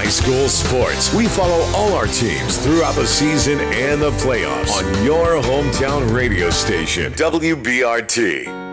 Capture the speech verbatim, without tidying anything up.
high school sports. We follow all our teams throughout the season and the playoffs on your hometown radio station, W B R T.